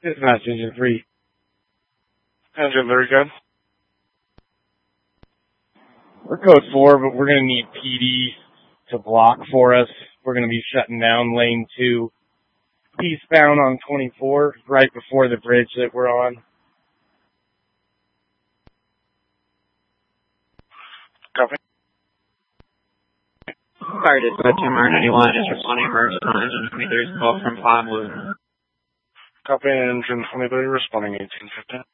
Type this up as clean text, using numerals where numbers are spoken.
Dispatch Engine 3. Engine 3, good. We're code 4, but we're going to need PD to block for us. We're going to be shutting down lane 2 eastbound on 24 right before the bridge that we're on. Copy. Fire dispatch MR91 is responding first on engine 23's call from 5 Wood. Copy, engine 23 responding 1815.